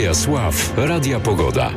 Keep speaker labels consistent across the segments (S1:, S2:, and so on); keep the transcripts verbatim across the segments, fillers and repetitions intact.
S1: Aleja Sław, Radia Pogoda.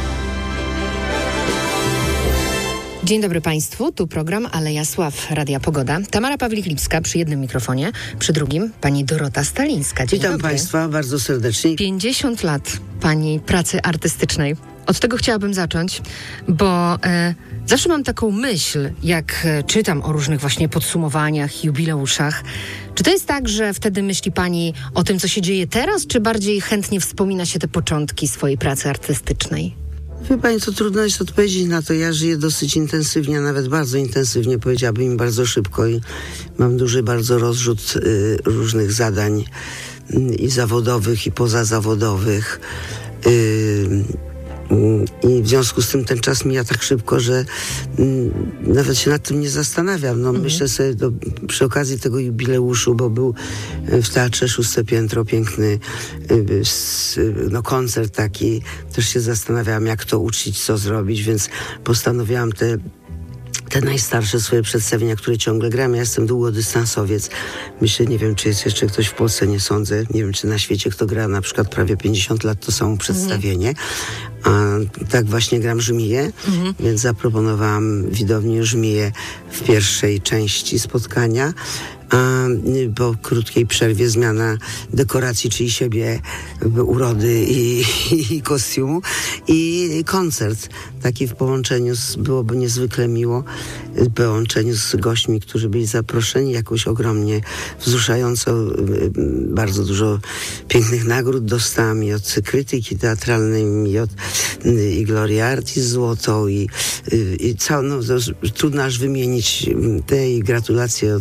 S2: Dzień dobry Państwu, tu program Aleja Sław, Radia Pogoda. Tamara Pawlik-Lipska przy jednym mikrofonie, przy drugim pani Dorota Stalińska. Dzień
S3: Witam
S2: dobry.
S3: Państwa bardzo serdecznie.
S2: pięćdziesiąt lat pani pracy artystycznej. Od tego chciałabym zacząć, bo e, zawsze mam taką myśl, jak e, czytam o różnych właśnie podsumowaniach, jubileuszach. Czy to jest tak, że wtedy myśli pani o tym, co się dzieje teraz, czy bardziej chętnie wspomina się te początki swojej pracy artystycznej?
S3: Wie Pani, to trudno jest odpowiedzieć na to. Ja żyję dosyć intensywnie, a nawet bardzo intensywnie, powiedziałabym im bardzo szybko i mam duży bardzo rozrzut y, różnych zadań y, i zawodowych, i pozazawodowych. Y, I w związku z tym ten czas mija tak szybko, że mm, nawet się nad tym nie zastanawiam. No, mhm. Myślę sobie do, przy okazji tego jubileuszu, bo był w Teatrze Szóste Piętro piękny y, s, no, koncert taki. Też się zastanawiałam, jak to uczcić, co zrobić, więc postanowiłam te te najstarsze swoje przedstawienia, które ciągle gram. Ja jestem długodystansowiec. Myślę, nie wiem, czy jest jeszcze ktoś w Polsce, nie sądzę. Nie wiem, czy na świecie kto gra na przykład prawie pięćdziesiąt lat to samo przedstawienie. A tak właśnie gram Żmiję, mhm. więc zaproponowałam widowni Żmiję w pierwszej części spotkania. A po krótkiej przerwie zmiana dekoracji, czyli siebie, urody i, i, i kostiumu i koncert taki w połączeniu z, byłoby niezwykle miło, w połączeniu z gośćmi, którzy byli zaproszeni, jakoś ogromnie wzruszająco, bardzo dużo pięknych nagród dostałam i od krytyki teatralnej i od i Gloria Artis złotą i, i całą, no, trudno aż wymienić te i gratulacje od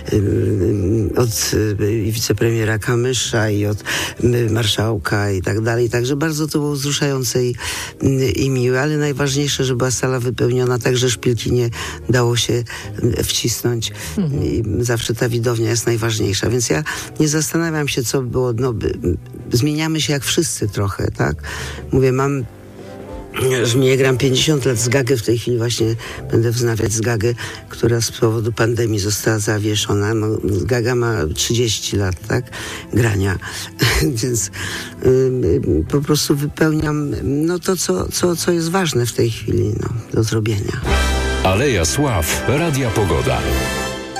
S3: od wicepremiera Kamysza i od marszałka i tak dalej. Także bardzo to było wzruszające i, i miłe, ale najważniejsze, że była sala wypełniona tak, że szpilki nie dało się wcisnąć. Mhm. I zawsze ta widownia jest najważniejsza. Więc ja nie zastanawiam się, co było. No, zmieniamy się jak wszyscy trochę, tak? Mówię, mam Żmiję, gram pięćdziesiąt lat z Gagę, w tej chwili właśnie będę wznawiać z Gagę, która z powodu pandemii została zawieszona. No, Gaga ma trzydzieści lat, tak, grania, więc y, po prostu wypełniam no, to, co, co, co jest ważne w tej chwili no, do zrobienia.
S1: Aleja Sław, Radia Pogoda.